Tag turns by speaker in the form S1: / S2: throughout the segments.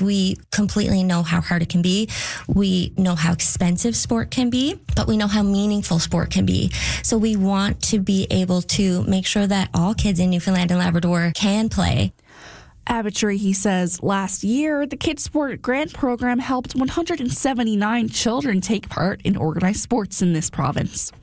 S1: we completely know how hard it can be. We know how expensive sport can be, but we know how meaningful sport can be. So we want to be able to make sure that all kids in Newfoundland and Labrador can play.
S2: Abbotsbury, he says, last year, the Kids Sport Grant Program helped 179 children take part in organized sports in this province.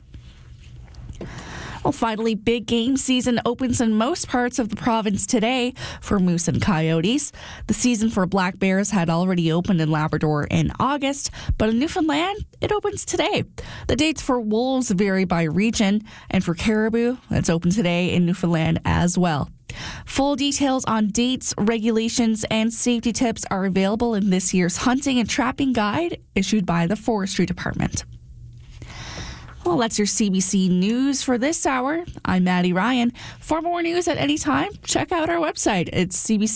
S2: Well, finally, big game season opens in most parts of the province today for moose and coyotes. The season for black bears had already opened in Labrador in August, but in Newfoundland, it opens today. The dates for wolves vary by region, and for caribou, it's open today in Newfoundland as well. Full details on dates, regulations, and safety tips are available in this year's hunting and trapping guide issued by the Forestry Department. Well, that's your CBC News for this hour. I'm Maddie Ryan. For more news at any time, check out our website. It's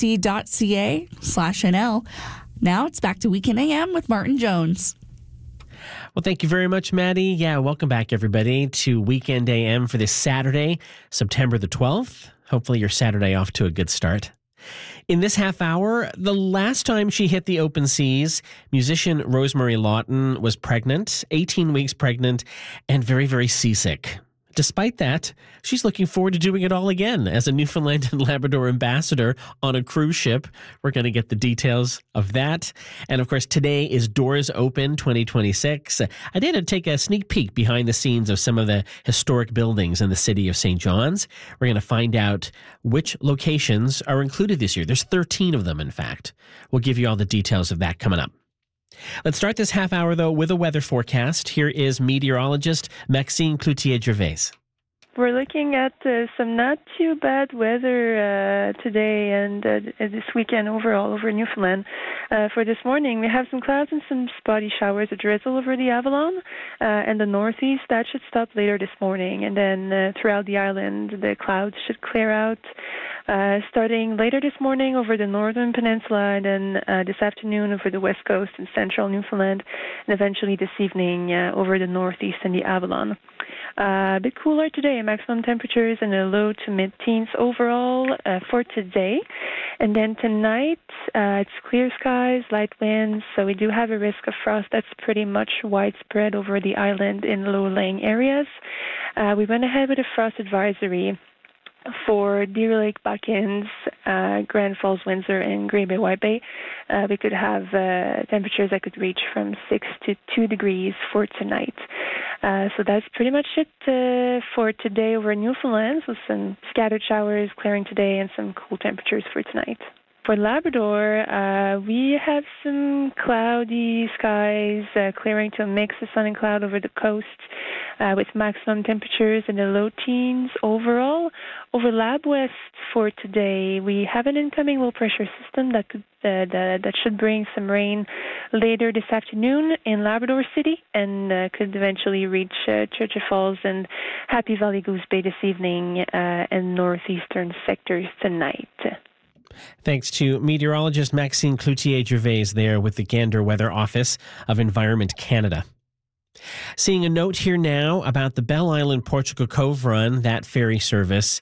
S2: cbc.ca/NL. Now it's back to Weekend AM with Martin Jones.
S3: Well, thank you very much, Maddie. Yeah, welcome back, everybody, to Weekend AM for this Saturday, September the 12th. Hopefully your Saturday off to a good start. In this half hour, the last time she hit the open seas, musician Rosemary Lawton was pregnant, 18 weeks pregnant, and very, very seasick. Despite that, she's looking forward to doing it all again as a Newfoundland and Labrador ambassador on a cruise ship. We're going to get the details of that. And of course, today is Doors Open 2026. I did take a sneak peek behind the scenes of some of the historic buildings in the city of St. John's. We're going to find out which locations are included this year. There's 13 of them, in fact. We'll give you all the details of that coming up. Let's start this half hour, though, with a weather forecast. Here is meteorologist Maxime Cloutier-Gervais.
S4: We're looking at some not too bad weather today and this weekend overall over Newfoundland. For this morning, we have some clouds and some spotty showers, a drizzle over the Avalon and the northeast. That should stop later this morning. And then throughout the island, the clouds should clear out starting later this morning over the northern peninsula and then this afternoon over the west coast and central Newfoundland and eventually this evening over the northeast and the Avalon. A bit cooler today, maximum temperatures in the low to mid-teens overall for today. And then tonight, it's clear skies, light winds, so we do have a risk of frost that's pretty much widespread over the island in low-lying areas. We went ahead with a frost advisory for Deer Lake, Buckins, Grand Falls, Windsor, and Grey Bay, White Bay. We could have temperatures that could reach from 6 to 2 degrees for tonight. So that's pretty much it for today over in Newfoundland. So some scattered showers clearing today and some cool temperatures for tonight. For Labrador, we have some cloudy skies clearing to a mix of sun and cloud over the coast with maximum temperatures in the low teens overall. Over Lab West for today, we have an incoming low pressure system that could that should bring some rain later this afternoon in Labrador City and could eventually reach Churchill Falls and Happy Valley Goose Bay this evening and northeastern sectors tonight.
S3: Thanks to meteorologist Maxime Cloutier-Gervais there with the Gander Weather Office of Environment Canada. Seeing a note here now about the Bell Island Portugal Cove run. That ferry service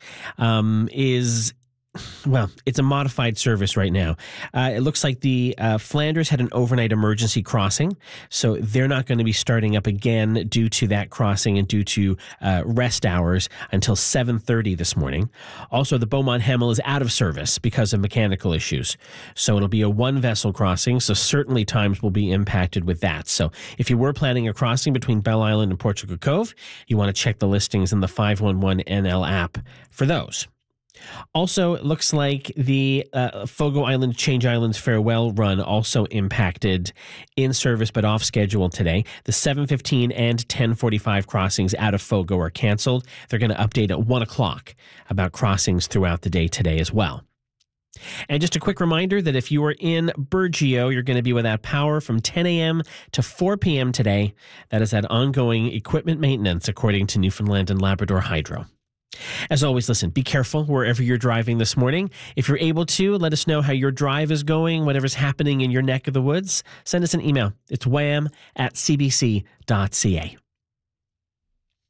S3: it's a modified service right now. It looks like the Flanders had an overnight emergency crossing, so they're not going to be starting up again due to that crossing and due to rest hours until 7:30 this morning. Also, the Beaumont Hamel is out of service because of mechanical issues, so it'll be a one-vessel crossing, so certainly times will be impacted with that. So if you were planning a crossing between Bell Island and Portugal Cove, you want to check the listings in the 511 NL app for those. Also, it looks like the Fogo Island Change Islands Farewell run also impacted in service but off schedule today. The 7:15 and 10:45 crossings out of Fogo are canceled. They're going to update at 1 o'clock about crossings throughout the day today as well. And just a quick reminder that if you are in Burgeo, you're going to be without power from 10 a.m. to 4 p.m. today. That is at ongoing equipment maintenance, according to Newfoundland and Labrador Hydro. As always, listen, be careful wherever you're driving this morning. If you're able to, let us know how your drive is going, whatever's happening in your neck of the woods. Send us an email. It's wham@cbc.ca.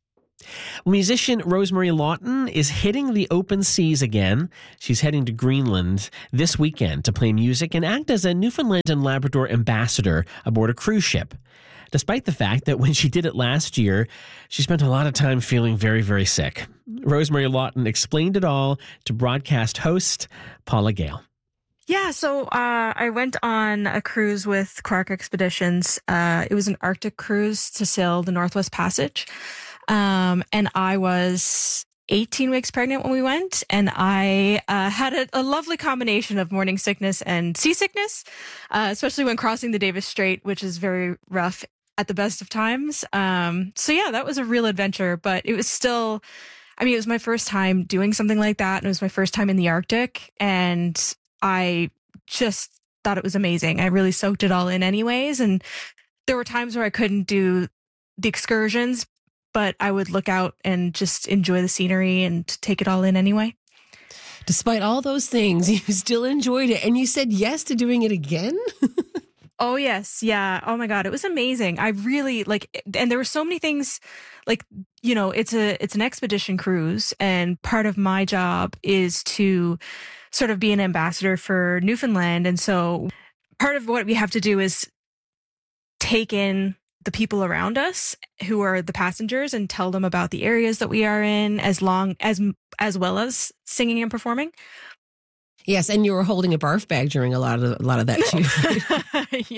S3: Musician Rosemary Lawton is hitting the open seas again. She's heading to Greenland this weekend to play music and act as a Newfoundland and Labrador ambassador aboard a cruise ship. Despite the fact that when she did it last year, she spent a lot of time feeling very, very sick. Rosemary Lawton explained it all to broadcast host Paula Gale.
S5: Yeah, so I went on a cruise with Quark Expeditions. It was an Arctic cruise to sail the Northwest Passage. And I was 18 weeks pregnant when we went, and I had a lovely combination of morning sickness and seasickness, especially when crossing the Davis Strait, which is very rough at the best of times. So yeah, that was a real adventure, but it was still, I mean, it was my first time doing something like that, and it was my first time in the Arctic, and I just thought it was amazing. I really soaked it all in anyways, and there were times where I couldn't do the excursions, but I would look out and just enjoy the scenery and take it all in anyway.
S6: Despite all those things, you still enjoyed it, and you said yes to doing it again?
S5: Oh, yes. Yeah. Oh, my God. It was amazing. I really and there were so many things it's an expedition cruise, and part of my job is to sort of be an ambassador for Newfoundland. And so part of what we have to do is take in the people around us who are the passengers and tell them about the areas that we are in, as well as singing and performing.
S6: Yes, and you were holding a barf bag during a lot of that too.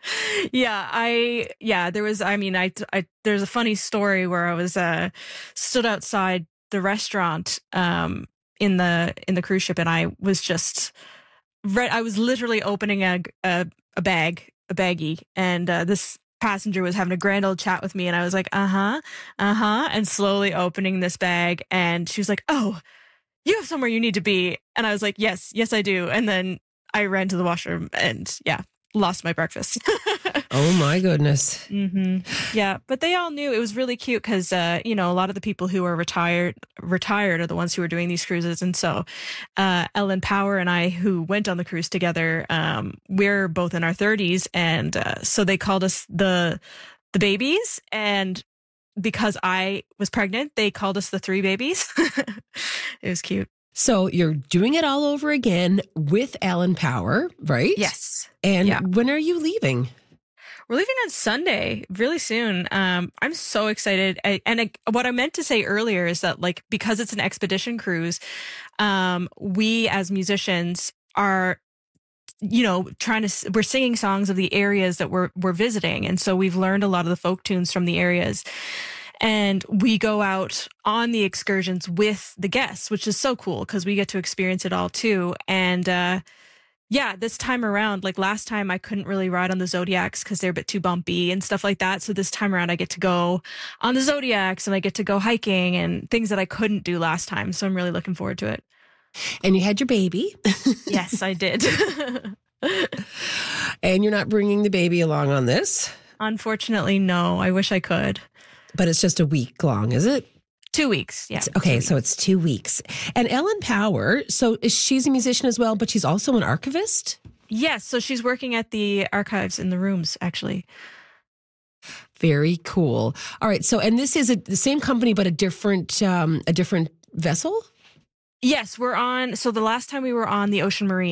S5: There's a funny story where I was stood outside the restaurant in the cruise ship, and I was just I was literally opening a baggie, and this passenger was having a grand old chat with me, and I was like, and slowly opening this bag, and she was like, "Oh, you have somewhere you need to be." And I was like, yes, I do. And then I ran to the washroom and lost my breakfast.
S6: Oh my goodness.
S5: Mm-hmm. Yeah. But they all knew. It was really cute because, a lot of the people who are retired are the ones who are doing these cruises. And so, Ellen Power and I, who went on the cruise together, we're both in our 30s. And, so they called us the babies, and because I was pregnant, they called us the three babies. It was cute.
S6: So you're doing it all over again with Ellen Power, right?
S5: Yes.
S6: And when are you leaving?
S5: We're leaving on Sunday, really soon. I'm so excited. What I meant to say earlier is that, because it's an expedition cruise, we as musicians are we're singing songs of the areas that we're visiting. And so we've learned a lot of the folk tunes from the areas, and we go out on the excursions with the guests, which is so cool because we get to experience it all too. And, this time around, last time I couldn't really ride on the Zodiacs because they're a bit too bumpy and stuff like that. So this time around I get to go on the Zodiacs, and I get to go hiking and things that I couldn't do last time. So I'm really looking forward to it.
S6: And you had your baby.
S5: Yes, I did.
S6: And you're not bringing the baby along on this?
S5: Unfortunately, no. I wish I could.
S6: But it's just a week long, is it?
S5: 2 weeks, yeah.
S6: Okay, so it's 2 weeks. And Ellen Power, so she's a musician as well, but she's also an archivist?
S5: Yes, so she's working at the archives in the rooms, actually.
S6: Very cool. All right, so, and this is the same company, but a different vessel?
S5: Yes, we're on. So the last time we were on the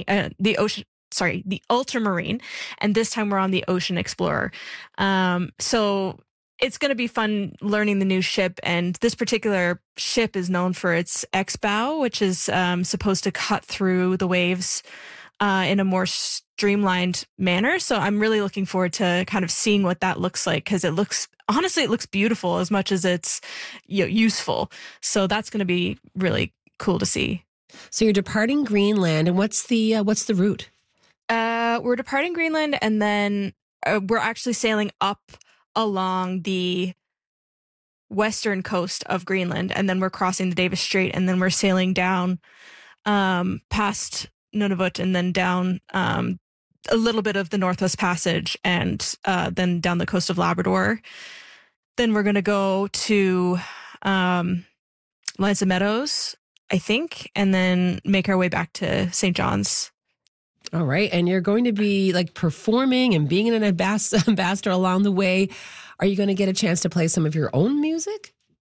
S5: the Ultramarine, and this time we're on the Ocean Explorer. So it's going to be fun learning the new ship. And this particular ship is known for its X-bow, which is supposed to cut through the waves in a more streamlined manner. So I'm really looking forward to kind of seeing what that looks like, because it looks beautiful as much as it's useful. So that's going to be really cool to see.
S6: So you're departing Greenland, and what's the route?
S5: We're departing Greenland, and then we're actually sailing up along the western coast of Greenland, and then we're crossing the Davis Strait, and then we're sailing down past Nunavut, and then down a little bit of the Northwest Passage, and then down the coast of Labrador. Then we're going to go to L'Anse aux Meadows, I think, and then make our way back to St. John's.
S6: All right. And you're going to be performing and being an ambassador along the way. Are you going to get a chance to play some of your own music?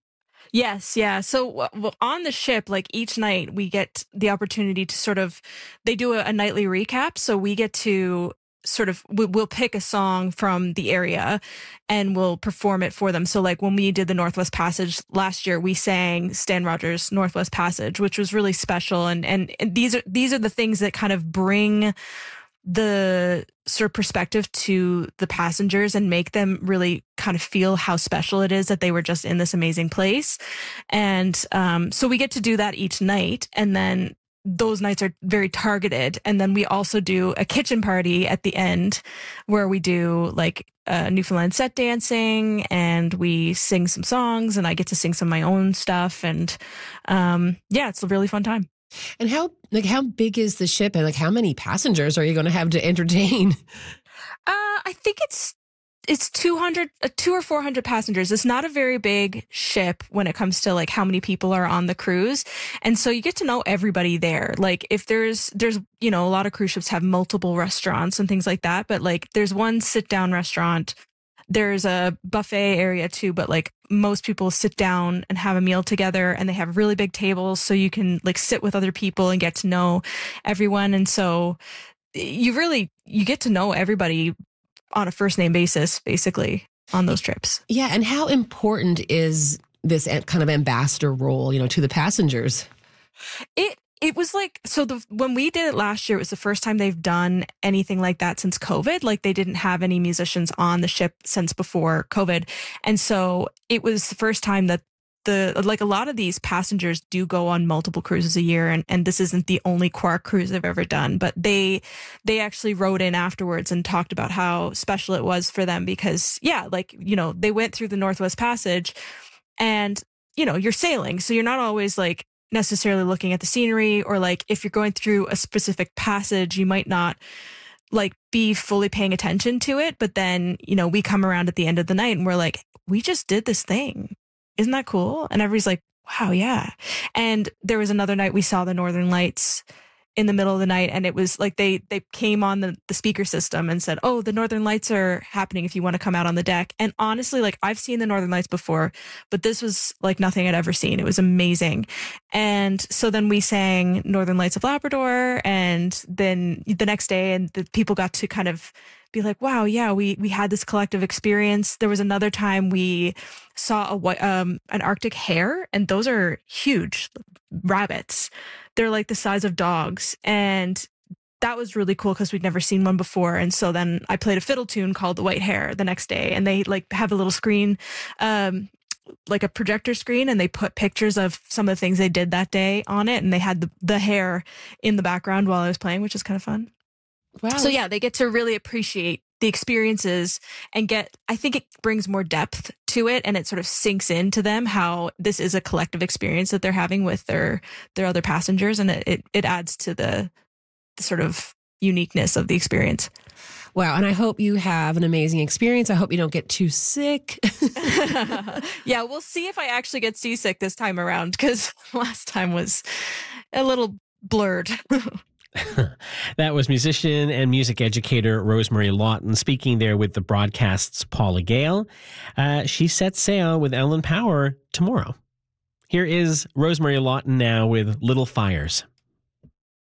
S5: Yes, yeah. So on the ship, like each night, we get the opportunity to they do a nightly recap. So we get to we'll pick a song from the area and we'll perform it for them. So like when we did the Northwest Passage last year, we sang Stan Rogers' Northwest Passage, which was really special. And these are the things that kind of bring the sort of perspective to the passengers and make them really kind of feel how special it is that they were just in this amazing place. And so we get to do that each night. And then those nights are very targeted. And then we also do a kitchen party at the end where we do like Newfoundland set dancing and we sing some songs and I get to sing some of my own stuff. And it's a really fun time.
S6: And how big is the ship and like how many passengers are you going to have to entertain?
S5: I think it's 200 or 400 passengers. It's not a very big ship when it comes to like how many people are on the cruise. And so you get to know everybody there. Like if there's, a lot of cruise ships have multiple restaurants and things like that, but like there's one sit down restaurant. There's a buffet area too, but like most people sit down and have a meal together and they have really big tables so you can like sit with other people and get to know everyone. And so you get to know everybody on a first name basis, basically on those trips.
S6: Yeah. And how important is this kind of ambassador role, to the passengers?
S5: It was like, when we did it last year, it was the first time they've done anything like that since COVID. Like they didn't have any musicians on the ship since before COVID. And so it was the first time that a lot of these passengers do go on multiple cruises a year. And this isn't the only Quark cruise they've ever done, but they actually wrote in afterwards and talked about how special it was for them because they went through the Northwest Passage and, you're sailing. So you're not always like necessarily looking at the scenery or like if you're going through a specific passage, you might not like be fully paying attention to it. But then, we come around at the end of the night and we're like, we just did this thing. Isn't that cool? And everybody's like, wow, yeah. And there was another night we saw the Northern Lights in the middle of the night. And it was like they came on the speaker system and said, oh, the Northern Lights are happening if you want to come out on the deck. And honestly, like I've seen the Northern Lights before, but this was like nothing I'd ever seen. It was amazing. And so then we sang Northern Lights of Labrador. And then the next day and the people got to kind of be like, wow, yeah, we had this collective experience. There was another time we saw an Arctic hare, and those are huge rabbits. They're like the size of dogs. And that was really cool because we'd never seen one before. And so then I played a fiddle tune called The White Hare the next day. And they like have a little screen, like a projector screen, and they put pictures of some of the things they did that day on it. And they had the hare in the background while I was playing, which is kind of fun.
S6: Wow.
S5: So yeah, they get to really appreciate the experiences and I think it brings more depth to it and it sort of sinks into them how this is a collective experience that they're having with their other passengers. And it adds to the sort of uniqueness of the experience.
S6: Wow. And I hope you have an amazing experience. I hope you don't get too sick.
S5: Yeah, we'll see if I actually get seasick this time around because last time was a little blurred.
S3: That was musician and music educator Rosemary Lawton speaking there with the broadcast's Paula Gale. She sets sail with Ellen Power tomorrow. Here is Rosemary Lawton now with Little Fires.